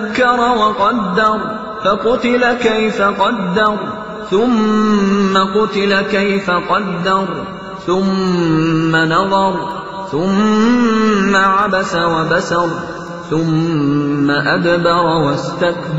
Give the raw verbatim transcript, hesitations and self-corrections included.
فكر وقدر فقتل كيف قدر ثم قتل كيف قدر ثم نظر ثم عبس وبسر ثم أدبر واستكبر